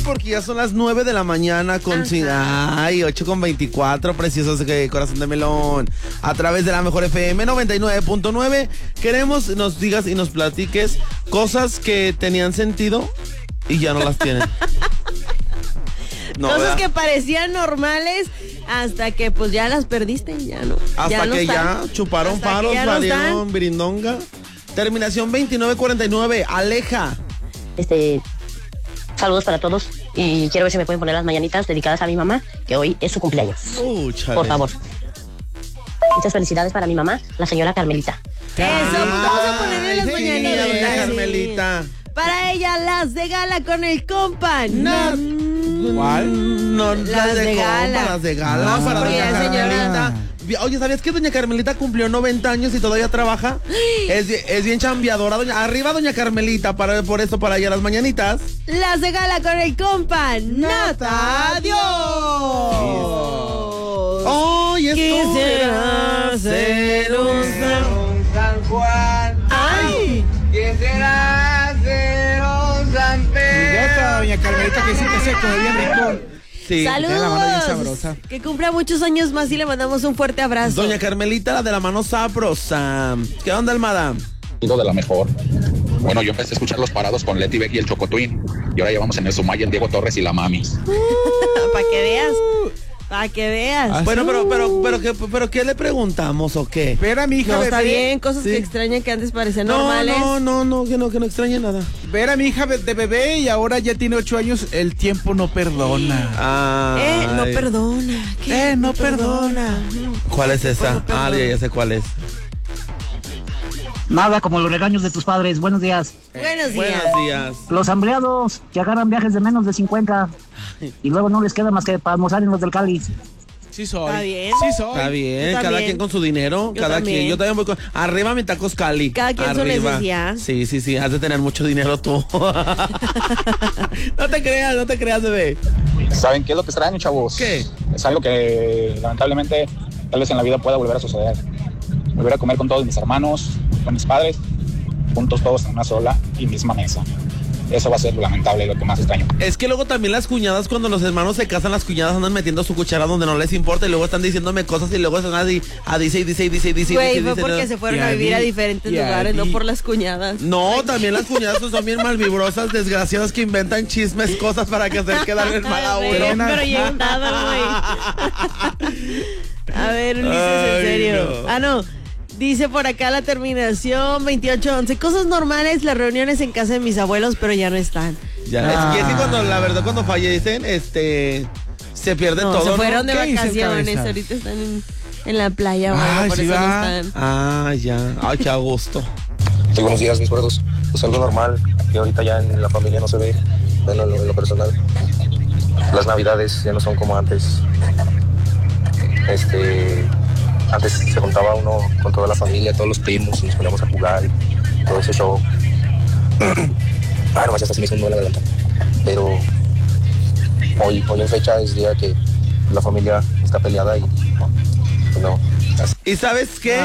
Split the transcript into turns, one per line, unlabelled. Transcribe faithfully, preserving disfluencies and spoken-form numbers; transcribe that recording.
porque ya son las nueve de la mañana con... Ay, ocho con veinticuatro, preciosos de corazón de melón. A través de la mejor F M noventa y nueve punto nueve. Queremos nos digas y nos platiques cosas que tenían sentido y ya no las tienen.
No, cosas ¿verdad? Que parecían normales hasta que pues ya las perdiste, ya no.
Hasta
ya no
que
están.
ya chuparon hasta faros, ya valieron no brindonga. Terminación veintinueve cuarenta y nueve, Aleja.
Este, saludos para todos y quiero ver si me pueden poner las mañanitas dedicadas a mi mamá, que hoy es su cumpleaños.
Uh,
Por favor. Muchas felicidades para mi mamá, la señora Carmelita.
Eso, vamos a ponerle las mañanitas.
Doña Carmelita.
Para ella, las de gala con el compa. No.
¿Cuál? No, las,
las
de,
de gala.
Compa, las de gala.
No,
para
porque
doña
Carmelita.
Oye, ¿sabías que doña Carmelita cumplió noventa años y todavía trabaja? Es, es bien chambeadora, doña. Arriba doña Carmelita, para, por eso para allá las mañanitas.
Las de gala con el compa. Nata Dios.
Oh, y esto
quisiera ser un San,
San Juan.
Ay.
Quisiera ser un San Pedro.
Doña Carmelita que dice que se come bien rico.
Sí.
Saludos. Que cumpla muchos años más y le mandamos un fuerte abrazo.
Doña Carmelita, la de la mano sabrosa. ¿Qué onda, Almada?
De la mejor. Bueno, yo empecé a escuchar los parados con Leti Beck y el Chocotwin. Y ahora llevamos en el Sumaya el Diego Torres y la Mami.
Uh, para que veas. Para que veas.
Bueno, pero, pero, pero, ¿qué, pero, ¿qué le preguntamos o qué?
Ver mi hija
no,
bebé.
Está bien, cosas
sí.
que extrañan que antes parecían
no,
normales.
No, no, no, que no, que no extrañe nada.
Ver a mi hija de bebé y ahora ya tiene ocho años, el tiempo no perdona.
Ay.
Eh, no perdona.
¿Qué? Eh, no perdona.
¿Cuál es esa? Ah, ya, ya sé cuál es.
Nada como los regaños de tus padres. Buenos días.
Buenos días.
Buenos días.
Los hambreados que agarran viajes de menos de cincuenta y luego no les queda más que para almorzar en los del Cali.
Sí soy.
Está bien.
Sí soy.
Está bien, cada quien con su dinero,
Yo
cada
también.
quien. Yo también voy con... Arriba mi tacos Cali.
Cada quien su
Arriba.
necesidad.
Sí, sí, sí, has de tener mucho dinero tú. No te creas, no te creas, bebé.
¿Saben qué es lo que extraño, chavos?
¿Qué?
Es algo que lamentablemente tal vez en la vida pueda volver a suceder. Volver a comer con todos mis hermanos, con mis padres, juntos todos en una sola y misma mesa. Eso va a ser lo lamentable, lo que más extraño.
Es que luego también las cuñadas, cuando los hermanos se casan, las cuñadas andan metiendo su cuchara donde no les importa y luego están diciéndome cosas y luego están a, a dice y dice y dice y dice.
Güey,
dice,
fue
dice,
porque
no.
se fueron
a
a vivir
di,
a diferentes lugares,
di.
no por las cuñadas.
No, también las cuñadas pues, son bien malvibrosas, desgraciadas que inventan chismes, cosas para que hacer quedar bien mal a uno.
Pero, pero ya estaba, güey. A ver, Ulises, en serio.
No.
Ah, no. Dice por acá la terminación veintiocho once. Cosas normales, las reuniones en casa de mis abuelos, pero ya no están.
Ya, ah. es que sí, cuando, la verdad, cuando fallecen, este, se pierde
no,
todo.
Se fueron
¿no?
de vacaciones, ahorita están en, en la playa, bueno,
Ay,
por
sí
eso
va.
no están.
Ah, ya. Ay, qué a gusto.
Sí, buenos días, mis gordos. Pues algo normal, que ahorita ya en la familia no se ve, bueno, en lo, en lo personal. Las navidades ya no son como antes. Este, antes se juntaba uno con toda la familia, todos los primos, y nos poníamos a jugar y todo ese show. Ah, nomás hasta se me hizo un nudo en la garganta. Pero hoy, hoy en fecha es día que la familia está peleada y pues no.
¿Y sabes qué?